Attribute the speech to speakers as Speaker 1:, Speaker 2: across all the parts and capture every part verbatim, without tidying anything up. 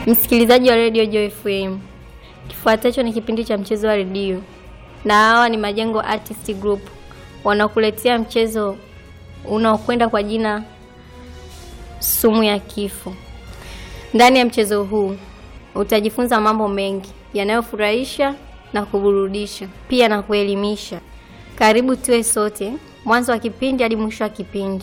Speaker 1: Msikilizaji wa Radio Joy F M, kifuatacho ni kipindi cha mchezo wa redio, na hawa ni Majengo Artist Group wanakuletea mchezo unaokwenda kwa jina Sumu ya Kifo. Ndani ya mchezo huu utajifunza mambo mengi yanayofurahisha na kuburudisha, pia na kuelimisha. Karibu tuwe sote mwanzo wa kipindi hadi mwisho wa kipindi.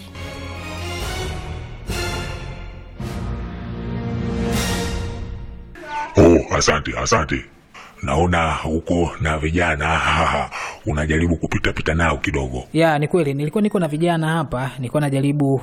Speaker 2: Oh, asante, asante. Naona huko na vijana unajaribu kupita pita nao kidogo.
Speaker 3: Ya, ni kweli nilikuwa niko na vijana hapa, nilikuwa najaribu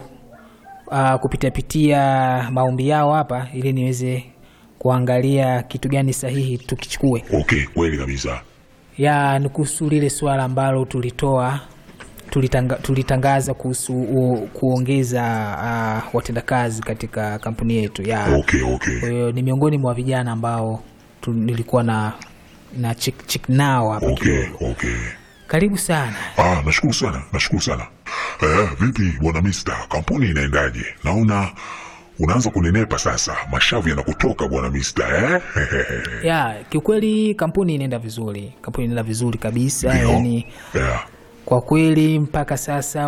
Speaker 3: uh, kupita pitia maombi yao hapa ili niweze kuangalia kitu gani sahihi tukichukue.
Speaker 2: Okay, kweli kabisa.
Speaker 3: Ya, nikuhusu lile swala ambalo tulitoa tulitanga, tulitangaza kuhusu u, kuongeza uh, watendakazi katika kampuni yetu. Ya.
Speaker 2: Okay, okay.
Speaker 3: Kwa hiyo ni miongoni mwa vijana ambao tu, nilikuwa na na chick chick nao hapa.
Speaker 2: Okay, okay.
Speaker 3: Karibu sana.
Speaker 2: Ah, nashukuru sana, nashukuru sana. Eh, vipi bwana Mister? Kampuni inaendaje? Naona unaanza kunenepa sasa. Mashavu yanakutoka bwana Mister, eh?
Speaker 3: Ya, kiukweli kampuni inaenda vizuri. Kampuni inaenda vizuri kabisa.
Speaker 2: Dio.
Speaker 3: Yani
Speaker 2: yeah.
Speaker 3: Kwa kweli mpaka sasa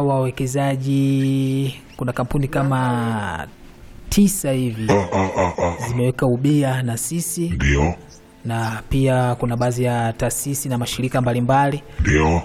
Speaker 3: wawekezaji kuna kampuni kama tisa hivi
Speaker 2: Ah, ah, ah, ah.
Speaker 3: zimeweka ubia na sisi.
Speaker 2: Ndio.
Speaker 3: Na pia kuna baadhi ya taasisi na mashirika mbalimbali
Speaker 2: Ndio.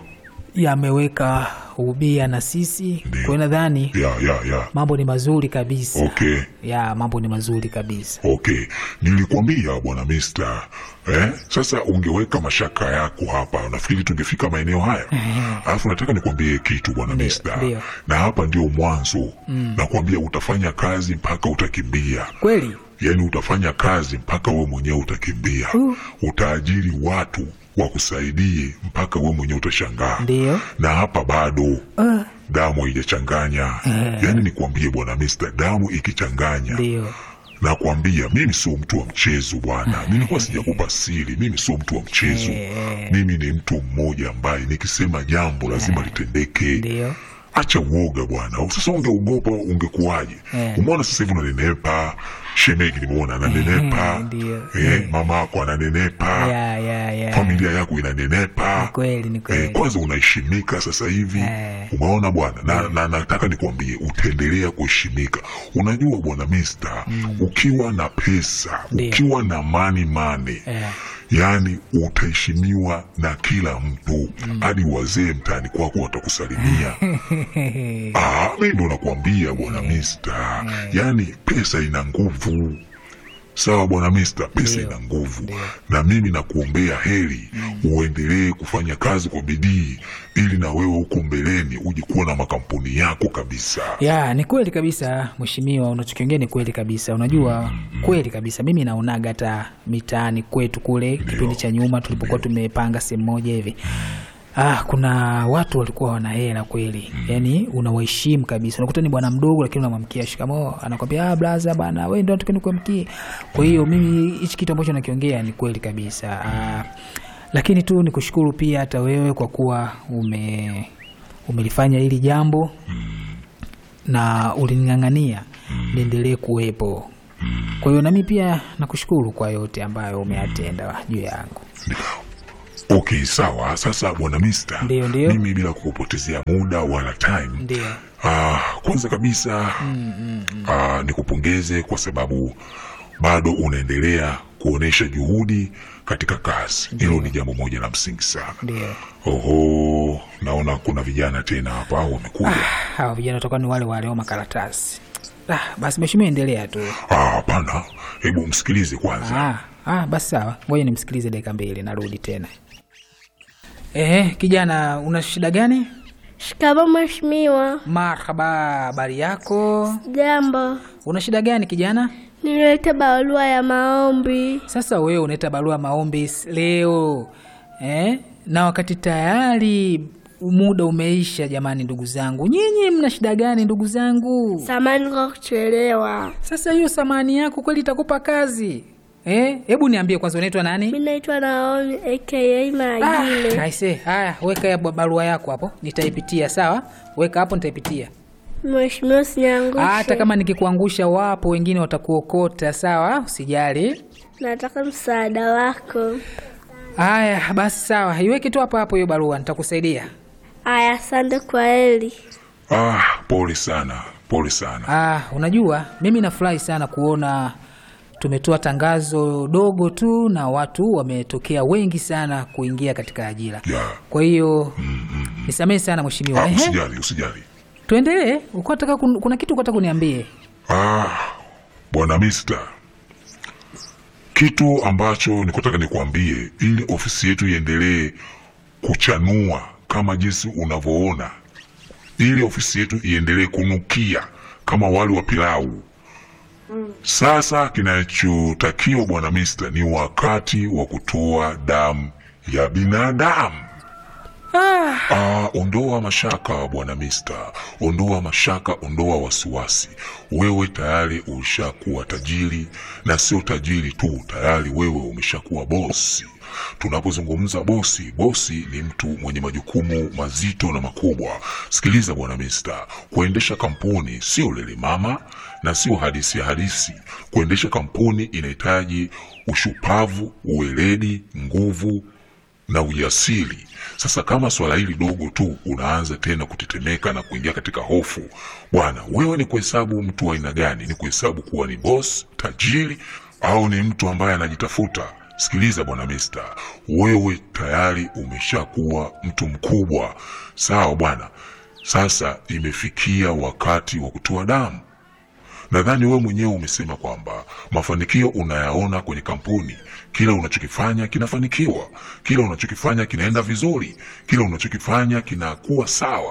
Speaker 3: yameweka ubia na sisi. Kwa nadhani
Speaker 2: ya ya ya
Speaker 3: mambo ni mazuri kabisa.
Speaker 2: Okay.
Speaker 3: Ya, mambo ni mazuri kabisa.
Speaker 2: Okay. Nilikwambia bwana Mister, eh? Sasa ungeweka mashaka yako hapa, nafikiri tungefika maeneo haya. Alafu nataka nikwambie kitu bwana Mister. Na hapa ndio mwanzo. Mm. Nakwambia utafanya kazi mpaka utakimbia.
Speaker 3: Kweli?
Speaker 2: Yaani utafanya kazi mpaka wewe mwenyewe utakimbia. Uh. Utaajiri watu wakusaidie mpaka wewe mwenyewe utashangaa.
Speaker 3: Ndio.
Speaker 2: Na hapa bado
Speaker 3: uh.
Speaker 2: damu haijachanganya. Uh. Yaani nikwambie bwana Mister, damu ikichanganya.
Speaker 3: Ndio.
Speaker 2: Nakwambia mimi sio mtu wa mchezo bwana. Mimi kwa sijakupa siri, mimi sio mtu wa mchezo. Uh. Mimi ni mtu mmoja ambaye nikisema jambo lazima uh. litendeke.
Speaker 3: Ndio.
Speaker 2: Acha uoga bwana. Sasa ungeogopa ungekuaje? Yeah. Umeona sasa hivi unanenepa, shemegi nimeona ananenepa. Eh, mama yako ananenepa.
Speaker 3: Yeah, yeah, yeah.
Speaker 2: Familia yako inanenepa.
Speaker 3: Ni kweli, ni kweli.
Speaker 2: Eh, kwanza unaheshimika sasa hivi. Yeah. Umeona bwana? Na, yeah. na nataka nikwambie utaendelea kuheshimika. Unajua bwana Mister, mm. ukiwa na pesa, yeah. ukiwa na money money. Yeah. Yani utaheshimiwa na kila mtu, hadi mm. wazee mtaani kwako watakusalimia. Ah, mimi ndo nakwambia bwana Mister. Yani pesa ina nguvu. Sawa bwana Mister, pesa ina nguvu. Na mimi nakuombea heri mm. uendelee kufanya kazi kwa bidii ili na wewe huko mbeleni uje kuwa na makampuni yako kabisa.
Speaker 3: Ya, ni kweli kabisa mheshimiwa, unachokiongea ni kweli kabisa. Unajua mm. kweli kabisa mimi naonaga hata mitaani kwetu kule kipindi cha nyuma tulipokuwa tumepanga sehemu moja hivi. Ah, kuna watu walikuwa wana hela kweli. Mm. Yaani unawaheshimu kabisa. Unakuta ni bwana mdogo lakini unamwamkia shikamoo, anakwambia ah brother bana wewe ndio unataka nikwamkie. Kwa hiyo mimi hichi kitu ambacho nakiongea ni kweli kabisa. Ah, lakini tu nikushukuru pia hata wewe kwa kuwa ume umelifanya hili jambo. Mm. Na ulining'ang'ania mm. niendelee kuwepo. Mm. Kwa hiyo na mimi pia nakushukuru kwa yote ambayo umeatenda juu yangu.
Speaker 2: Okay, sawa. Sasa bwana Mister,
Speaker 3: ndio, ndio.
Speaker 2: Mimi bila kukupotezea muda wala time.
Speaker 3: Ndio.
Speaker 2: Ah, kwanza kabisa mm, mm, mm. Ah, nikupongeze kwa sababu bado unaendelea kuonesha juhudi katika kazi. Hilo ni jambo moja la msingi sana.
Speaker 3: Ndio.
Speaker 2: Oho, naona kuna vijana tena hapa wamekuja.
Speaker 3: Ah, hao vijana watakuwa ni wale wale wa makaratasi. Ah, basi mheshimiwa endelea tu.
Speaker 2: Ah, hapana. Hebu msikilize kwanza.
Speaker 3: Ah, ah basi sawa. Ngoja nimsikilize dakika mbili narudi tena. Eh, kijana una shida gani?
Speaker 4: Shikamoo mheshimiwa.
Speaker 3: Marhaba, habari yako?
Speaker 4: Jambo.
Speaker 3: Una shida gani kijana?
Speaker 4: Nilileta barua ya maombi.
Speaker 3: Sasa wewe unaleta barua maombi leo. Eh? Na wakati tayari muda umeisha jamani ndugu zangu. Nyinyi mna shida gani ndugu zangu?
Speaker 4: Samahani kwa kuchelewa.
Speaker 3: Sasa hiyo samahani yako kweli itakupa kazi? Eh, hebu niambie kwanza unaitwa nani?
Speaker 4: Mimi naitwa Naomi aka Magile.
Speaker 3: Ah, I say, haya, weka ya barua yako hapo. Nitaipitia, sawa? Weka hapo nitaipitia.
Speaker 4: Mheshimiwa, usiniangushe.
Speaker 3: Hata kama nikikuangusha, wapo wengine watakuokota. Sawa, usijali.
Speaker 4: Nataka msaada wako.
Speaker 3: Haya basi, sawa, iweke tu hapo hapo hiyo barua, nitakusaidia.
Speaker 4: Aya, asante, kwa heri.
Speaker 2: Ah, pole sana, pole sana.
Speaker 3: Ah, unajua mimi nafurahi sana kuona tumetoa tangazo dogo tu na watu wametokea wengi sana kuingia katika ajira.
Speaker 2: Yeah.
Speaker 3: Kwa hiyo
Speaker 2: mm, mm, mm.
Speaker 3: nisamehe sana mheshimiwa.
Speaker 2: Ah, usijali, usijali.
Speaker 3: Tuendelee. Uko nataka kun, kuna kitu ukataka kuniambie?
Speaker 2: Ah, bwana Mister, kitu ambacho nikotaka nikuambie ili ofisi yetu iendelee kuchanua kama jinsi unavyoona, ili ofisi yetu iendelee kunukia kama wali wa pilau. Sasa kinachotakiwa bwana Mister ni wakati wa kutoa damu ya binadamu.
Speaker 3: Ah,
Speaker 2: Ah, ondoa mashaka bwana Mister, ondoa mashaka, ondoa wasiwasi. Wewe tayari ushakuwa tajiri, na sio tajiri tu, tayari wewe umeshakuwa bosi. Tunapozungumza bosi, bosi ni mtu mwenye majukumu mazito na makubwa. Sikiliza bwana Mister, kuendesha kampuni sio lele mama na sio hadisi ya hadisi. Kuendesha kampuni inahitaji ushupavu, uweledi, nguvu na ujasiri. Sasa kama swala hili dogo tu unaanza tena kutetemeka na kuingia katika hofu, bwana, wewe ni kuhesabu mtu wa aina gani? Ni kuhesabu kuwa ni boss, tajiri, au ni mtu ambaye anajitafuta? Sikiliza bwana Mister, wewe tayari umeshakuwa mtu mkubwa, sawa bwana. Sasa imefikia wakati wa kutoa damu. Nadhani wewe mwenyewe umesema kwamba mafanikio unayaona kwenye kampuni. Kila unachokifanya kinafanikiwa, kila unachokifanya kinaenda vizuri, kila unachokifanya kinakuwa sawa.